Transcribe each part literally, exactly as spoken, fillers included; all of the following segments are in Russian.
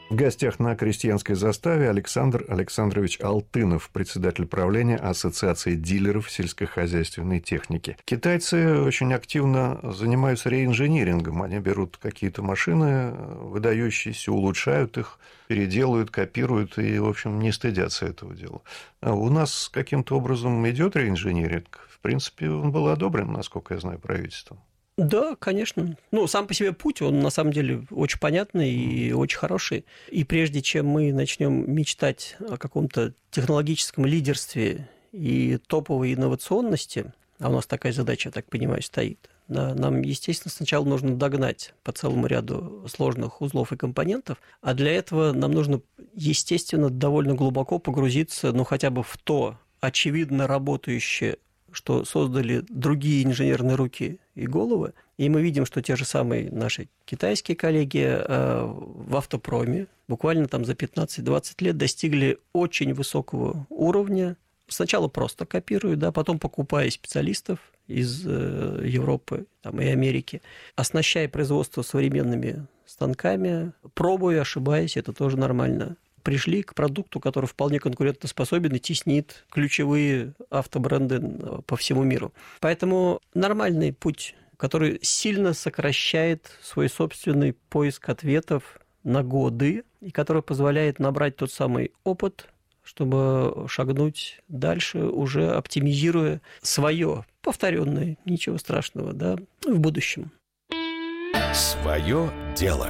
В гостях на крестьянской заставе Александр Александрович Алтынов, председатель правления Ассоциации дилеров сельскохозяйственной техники. Китайцы очень активно занимаются реинжинирингом. Они берут какие-то машины выдающиеся, улучшают их, переделывают, копируют и, в общем, не стыдятся этого дела. А у нас каким-то образом идет реинжиниринг. В принципе, он был одобрен, насколько я знаю, правительством. Да, конечно. Ну, сам по себе путь, он на самом деле очень понятный и очень хороший. И прежде чем мы начнем мечтать о каком-то технологическом лидерстве и топовой инновационности, а у нас такая задача, я так понимаю, стоит, да, нам, естественно, сначала нужно догнать по целому ряду сложных узлов и компонентов, а для этого нам нужно, естественно, довольно глубоко погрузиться, ну, хотя бы в то очевидно работающее, что создали другие инженерные руки и головы, и мы видим, что те же самые наши китайские коллеги в автопроме буквально там за пятнадцать-двадцать лет достигли очень высокого уровня. Сначала просто копируя, да, потом покупая специалистов из Европы там, и Америки, оснащая производство современными станками, пробуя, ошибаясь, это тоже нормально. Пришли к продукту, который вполне конкурентоспособен и теснит ключевые автобренды по всему миру. Поэтому нормальный путь, который сильно сокращает свой собственный поиск ответов на годы и который позволяет набрать тот самый опыт, чтобы шагнуть дальше, уже оптимизируя свое, повторенное, ничего страшного, да, в будущем. Свое дело.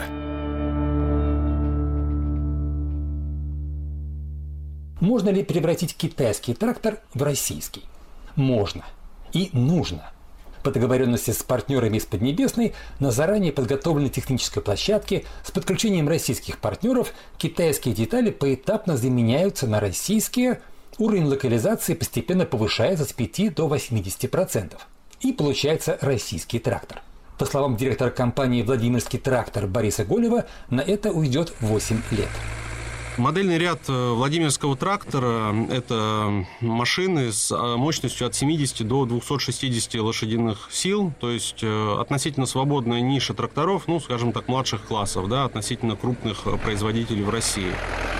Можно ли превратить китайский трактор в российский? Можно. И нужно. По договоренности с партнерами из Поднебесной на заранее подготовленной технической площадке с подключением российских партнеров китайские детали поэтапно заменяются на российские, уровень локализации постепенно повышается с пяти до восьмидесяти процентов. И получается российский трактор. По словам директора компании «Владимирский трактор» Бориса Голева, на это уйдет восемь лет. Модельный ряд Владимирского трактора – это машины с мощностью от семидесяти до двухсот шестидесяти лошадиных сил, то есть относительно свободная ниша тракторов, ну, скажем так, младших классов, да, относительно крупных производителей в России.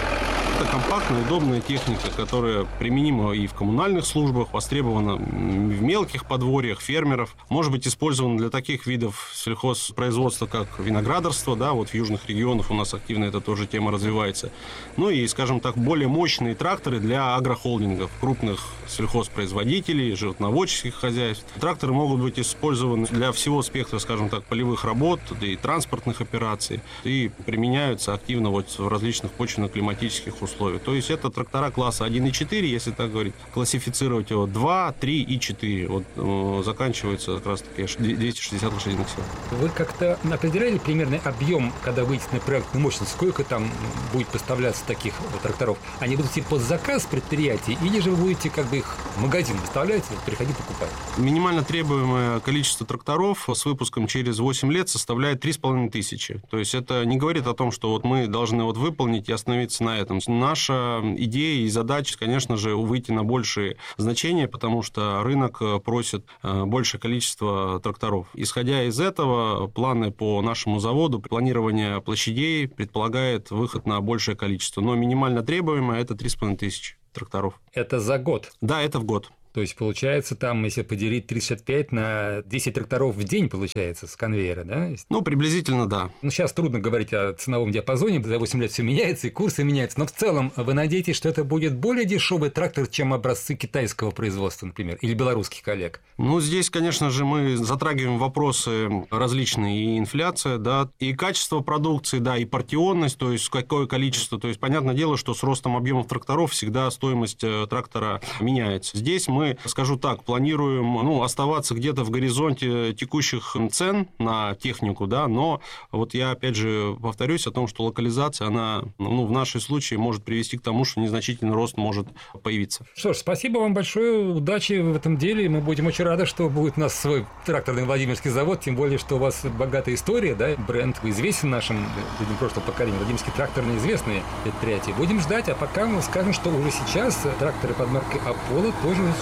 Это компактная, удобная техника, которая применима и в коммунальных службах, востребована в мелких подворьях фермеров, может быть использована для таких видов сельхозпроизводства, как виноградарство, да, вот в южных регионах у нас активно эта тоже тема развивается. Ну и, скажем так, более мощные тракторы для агрохолдингов, крупных сельхозпроизводителей, животноводческих хозяйств. Тракторы могут быть использованы для всего спектра, скажем так, полевых работ и транспортных операций, и применяются активно вот в различных почвенно-климатических условиях. То есть это трактора класса один и четыре, если так говорить, классифицировать его два, три и четыре. Вот э, заканчивается как раз таки двести шестьдесят лошадиных сил. Вы как-то определяли примерный объем, когда выйдете на проектную мощность, сколько там будет поставляться таких вот тракторов? Они будут идти под заказ предприятий, или же вы будете как бы их в магазин выставлять, вот, приходи, покупай? Минимально требуемое количество тракторов с выпуском через восемь лет составляет три с половиной тысячи. То есть это не говорит о том, что вот мы должны вот выполнить и остановиться на этом. Наша идея и задача, конечно же, выйти на большие значения, потому что рынок просит большее количество тракторов. Исходя из этого, планы по нашему заводу, планирование площадей предполагает выход на большее количество. Но минимально требуемое – это три с половиной тысячи тракторов. Это за год? Да, это в год. То есть, получается, там, если поделить тридцать пять на десять тракторов в день, получается, с конвейера, да? Ну, приблизительно, да. Ну, сейчас трудно говорить о ценовом диапазоне, за восемь лет все меняется, и курсы меняются, но в целом вы надеетесь, что это будет более дешевый трактор, чем образцы китайского производства, например, или белорусских коллег? Ну, здесь, конечно же, мы затрагиваем вопросы различные, и инфляция, да, и качество продукции, да, и партионность, то есть какое количество, то есть, понятное дело, что с ростом объемов тракторов всегда стоимость трактора меняется. Здесь мы Мы, скажу так, планируем ну, оставаться где-то в горизонте текущих цен на технику, да, но вот я опять же повторюсь о том, что локализация, она ну, в нашем случае может привести к тому, что незначительный рост может появиться. Что ж, спасибо вам большое, удачи в этом деле, мы будем очень рады, что будет у нас свой тракторный Владимирский завод, тем более, что у вас богатая история, да, бренд известен нашим людям прошлого поколения, Владимирский трактор неизвестное предприятие. Будем ждать, а пока мы скажем, что уже сейчас тракторы под маркой Apollo тоже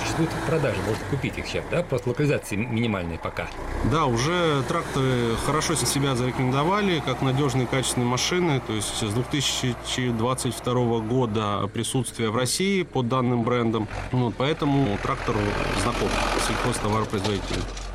существуют в продаже, можно купить их сейчас, да? Просто локализации минимальные пока. Да, уже тракторы хорошо себя зарекомендовали как надежные качественные машины. То есть с две тысячи двадцать второго года присутствие в России под данным брендом. Вот, поэтому трактор знаком сельхозтоваропроизводителям.